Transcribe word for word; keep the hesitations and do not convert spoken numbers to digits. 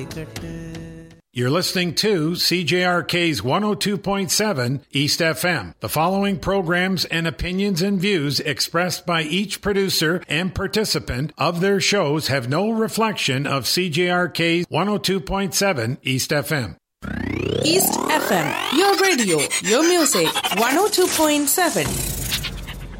You're listening to C J R K's one oh two point seven East F M. The following programs and opinions and views expressed by each producer and participant of their shows have no reflection of C J R K's one oh two point seven East F M. East F M, your radio, your music, one oh two point seven.